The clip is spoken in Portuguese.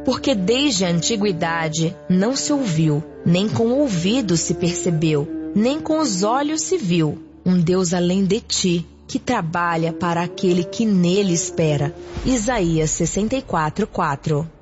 Porque desde a antiguidade não se ouviu, nem com o ouvido se percebeu, nem com os olhos se viu, um Deus além de ti, que trabalha para aquele que nele espera. Isaías 64:4.